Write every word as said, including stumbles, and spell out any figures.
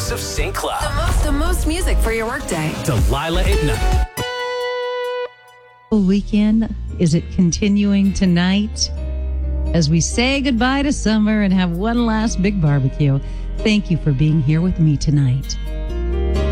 of Saint Cloud. The most, the most music for your workday. Delilah at night. Weekend, is it continuing tonight? As we say goodbye to summer and have one last big barbecue, thank you for being here with me tonight.